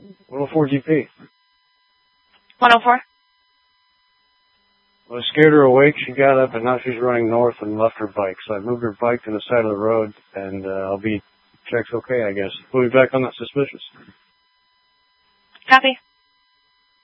104 GP. 104? I scared her awake. She got up, and now she's running north and left her bike. So I moved her bike to the side of the road, and I'll be checked okay, I guess. We'll be back on that suspicious. Copy.